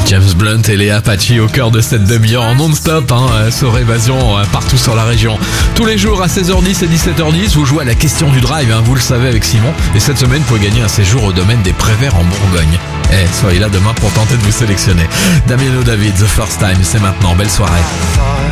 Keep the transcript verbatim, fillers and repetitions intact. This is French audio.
James Blunt et Léa Pachi au cœur de cette demi-heure en non-stop, hein, sur Évasion, partout sur la région. Tous les jours à seize heures dix et dix-sept heures dix, vous jouez à la question du drive, hein, vous le savez avec Simon. Et cette semaine, vous pouvez gagner un séjour au domaine des Préverts en Bourgogne. Eh, soyez là demain pour tenter de vous sélectionner. Damiano David, The First Time, c'est maintenant. Belle soirée.